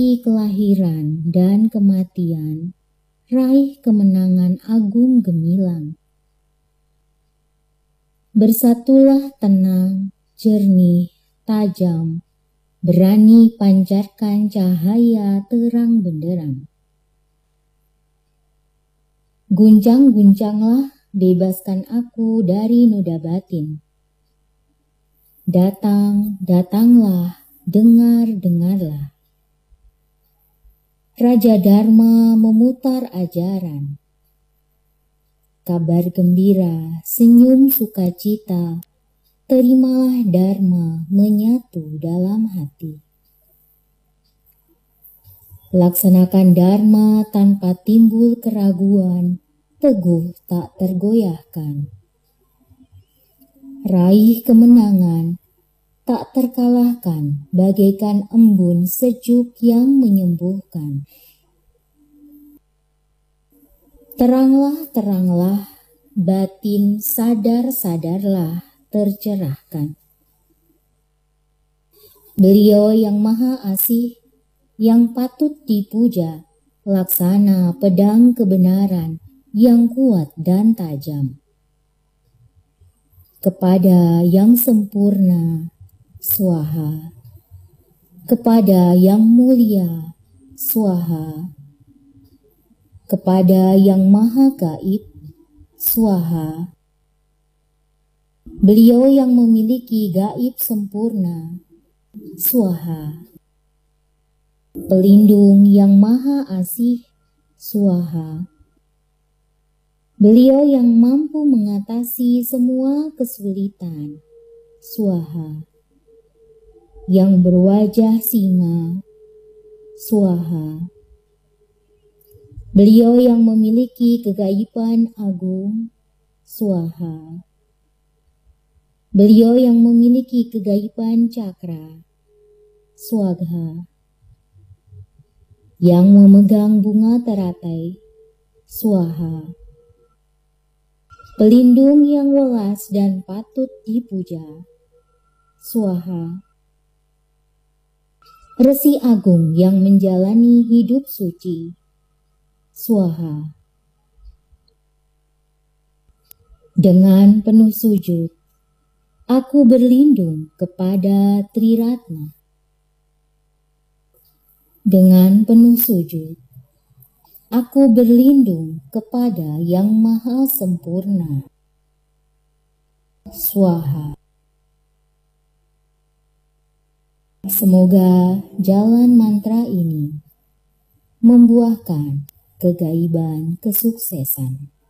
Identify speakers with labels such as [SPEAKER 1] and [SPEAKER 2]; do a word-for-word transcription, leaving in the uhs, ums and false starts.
[SPEAKER 1] kelahiran dan kematian, raih kemenangan agung gemilang. Bersatulah tenang, jernih, tajam, berani pancarkan cahaya terang benderang. Guncang-guncanglah, bebaskan aku dari noda batin. Datang, datanglah, dengar-dengarlah. Raja Dharma memutar ajaran. Kabar gembira, senyum sukacita, terimalah Dharma menyatu dalam hati. Laksanakan Dharma tanpa timbul keraguan, teguh tak tergoyahkan. Raih kemenangan, tak terkalahkan, bagaikan embun sejuk yang menyembuhkan. Teranglah, teranglah, batin sadar-sadarlah, tercerahkan. Beliau yang maha asih, yang patut dipuja, laksana pedang kebenaran yang kuat dan tajam. Kepada yang sempurna, swaha. Kepada yang mulia, swaha. Kepada yang maha gaib, swaha. Beliau yang memiliki gaib sempurna, swaha. Pelindung yang maha asih, swaha. Beliau yang mampu mengatasi semua kesulitan, swaha. Yang berwajah singa, swaha. Beliau yang memiliki kegaiban agung, swaha. Beliau yang memiliki kegaiban cakra, swagha. Yang memegang bunga teratai, swaha. Pelindung yang welas dan patut dipuja, swaha. Resi agung yang menjalani hidup suci, swaha. Dengan penuh sujud, aku berlindung kepada Triratna. Dengan penuh sujud, aku berlindung kepada Yang Maha Sempurna, swaha. Semoga jalan mantra ini membuahkan kegaiban kesuksesan.